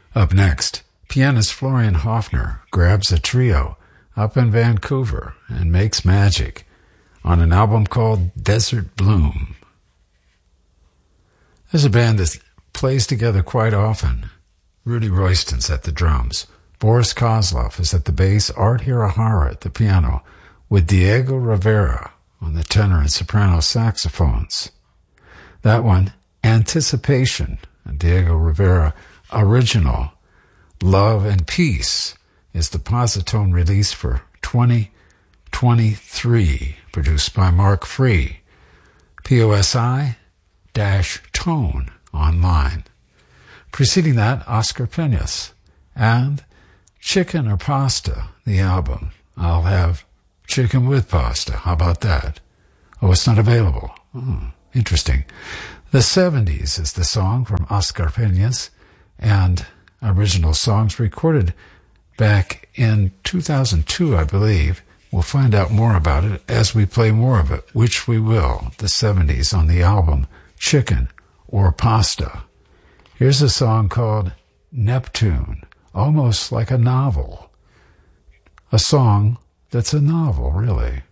Up next, pianist Florian Hofner grabs a trio up in Vancouver and makes magic on an album called Desert Bloom. There's a band that plays together quite often. Rudy Royston's at the drums. Boris Kozlov is at the bass, Art Hirahara at the piano, with Diego Rivera on the tenor and soprano saxophones. That one, Anticipation, and Diego Rivera original, Love and Peace, is the Positone release for 2023, produced by Mark Free, POSI-tone online. Preceding that, Oscar Peñas, and Chicken or Pasta, the album. I'll have chicken with pasta. How about that? Oh, it's not available. Interesting. The 70s is the song from Oscar Peñas, and original songs recorded back in 2002, I believe. We'll find out more about it as we play more of it, which we will. The 70s on the album Chicken or Pasta. Here's a song called Neptune, almost like a novel. A song that's a novel, really.